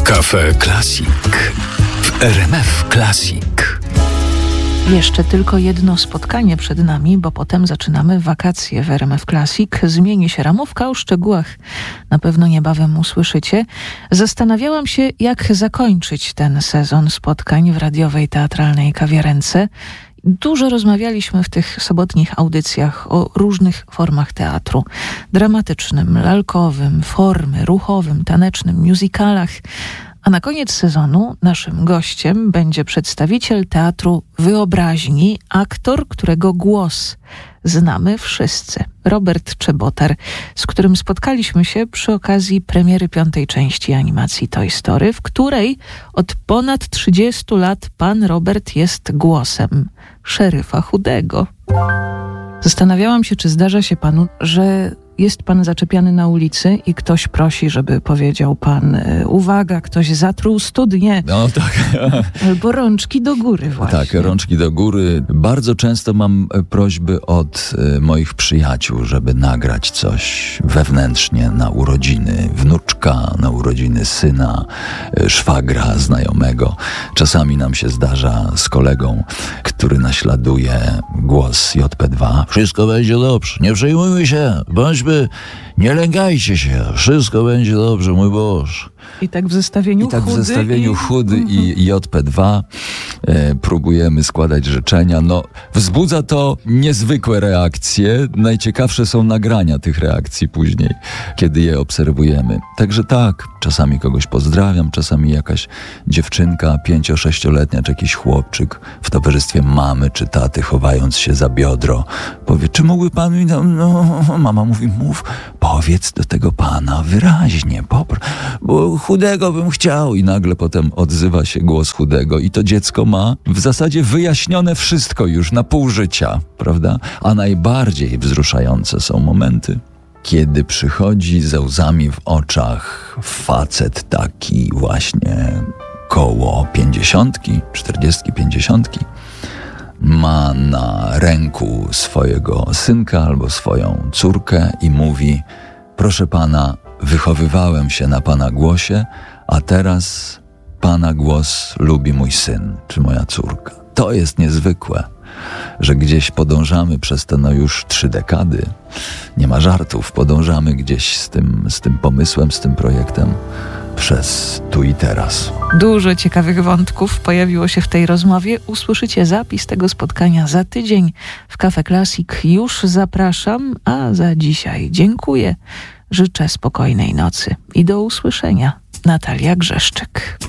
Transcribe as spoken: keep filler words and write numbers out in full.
Cafe Classic w R M F Classic. Jeszcze tylko jedno spotkanie przed nami, bo potem zaczynamy wakacje w R M F Classic. Zmieni się ramówka, o szczegółach na pewno niebawem usłyszycie. Zastanawiałam się, jak zakończyć ten sezon spotkań w radiowej teatralnej kawiarence. Dużo rozmawialiśmy w tych sobotnich audycjach o różnych formach teatru. Dramatycznym, lalkowym, formy, ruchowym, tanecznym, musicalach. A na koniec sezonu naszym gościem będzie przedstawiciel teatru wyobraźni, aktor, którego głos znamy wszyscy. Robert Czebotar, z którym spotkaliśmy się przy okazji premiery piątej części animacji Toy Story, w której od ponad trzydziestu lat pan Robert jest głosem szeryfa Chudego. Zastanawiałam się, czy zdarza się panu, że jest pan zaczepiany na ulicy i ktoś prosi, żeby powiedział pan uwaga, ktoś zatruł studnię. No tak. Albo rączki do góry właśnie. Tak, rączki do góry. Bardzo często mam prośby od y, moich przyjaciół, żeby nagrać coś wewnętrznie na urodziny wnuczka, na urodziny syna, y, szwagra, znajomego. Czasami nam się zdarza z kolegą, który naśladuje głos J P dwa. Wszystko będzie dobrze, nie przejmujmy się, bądźmy, nie lękajcie się, wszystko będzie dobrze, mój Boże. I tak w zestawieniu I tak chudy w zestawieniu i... chudy i, i J P dwa e, próbujemy składać życzenia. No, wzbudza to niezwykłe reakcje. Najciekawsze są nagrania tych reakcji później, kiedy je obserwujemy. Także tak, czasami kogoś pozdrawiam, czasami jakaś dziewczynka pięcio-sześcioletnia, czy jakiś chłopczyk w towarzystwie mamy czy taty, chowając się za biodro, powie, czy mógłby pan mi... No, no, mama mówi, mów, powiedz do tego pana wyraźnie, popr- bo Chudego bym chciał. I nagle potem odzywa się głos Chudego i to dziecko ma w zasadzie wyjaśnione wszystko już na pół życia, prawda? A najbardziej wzruszające są momenty, kiedy przychodzi ze łzami w oczach facet taki właśnie koło pięćdziesiątki, czterdziestki, pięćdziesiątki, ma na ręku swojego synka albo swoją córkę i mówi, proszę pana, wychowywałem się na pana głosie, a teraz pana głos lubi mój syn czy moja córka. To jest niezwykłe, że gdzieś podążamy przez te no już trzy dekady, nie ma żartów, podążamy gdzieś z tym, z tym pomysłem, z tym projektem przez tu i teraz. Dużo ciekawych wątków pojawiło się w tej rozmowie. Usłyszycie zapis tego spotkania za tydzień w Cafe Classic. Już zapraszam, a za dzisiaj dziękuję. Życzę spokojnej nocy i do usłyszenia. Natalia Grzeszczyk.